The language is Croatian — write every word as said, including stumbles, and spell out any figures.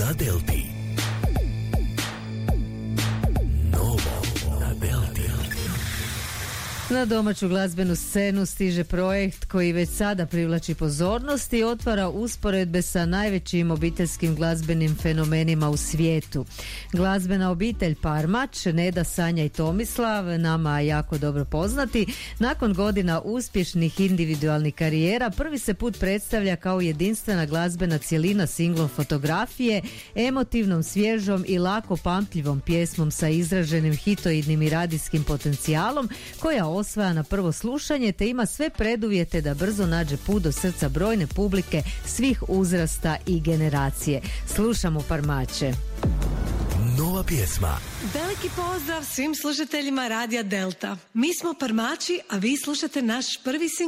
na Delti. Novo na Delti. Na domaću glazbenu scenu stiže projekt koji već sada privlači pozornost i otvara usporedbe sa najvećim obiteljskim glazbenim fenomenima u svijetu. Glazbena obitelj Parmać, Neda, Sanja i Tomislav, nama jako dobro poznati, nakon godina uspješnih individualnih karijera prvi se put predstavlja kao jedinstvena glazbena cjelina singlom Fotografije, emotivnom, svježom i lako pamtljivom pjesmom sa izraženim hitoidnim i radijskim potencijalom koja osvaja na prvo slušanje te ima sve preduvjete da brzo nađe put do srca brojne publike svih uzrasta i generacije. Slušamo Parmače. Nova pjesma. Veliki pozdrav svim slušateljima Radija Delta. Mi smo Parmači, a vi slušate naš prvi singl